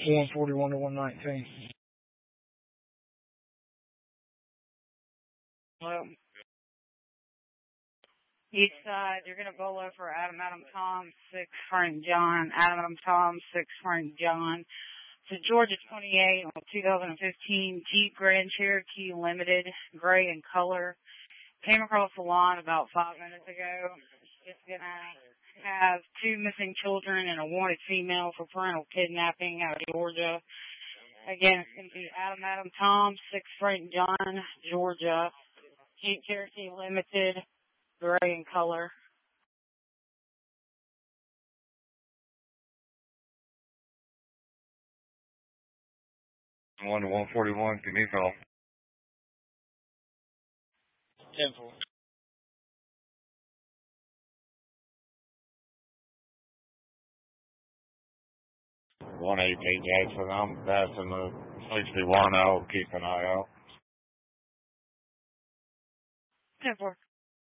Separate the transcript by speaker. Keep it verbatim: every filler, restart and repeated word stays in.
Speaker 1: one forty-one to one nineteen.
Speaker 2: Hello. East side, you're going to bolo for Adam Adam Tom, six Frank John. Adam Adam Tom, six Frank John. To Georgia twenty-eight on two thousand fifteen Jeep Grand Cherokee Limited, gray in color. Came across the lawn about five minutes ago. It's going to have two missing children and a wanted female for parental kidnapping out of Georgia. Again, it's going to be Adam Adam Tom, six Frank John, Georgia. Jeep Cherokee Limited, gray in color.
Speaker 3: one to one forty-one, give me a call.
Speaker 1: ten four.
Speaker 3: one eighty Jackson, I'm passing the sixty-one out, keep an eye out.
Speaker 2: ten four.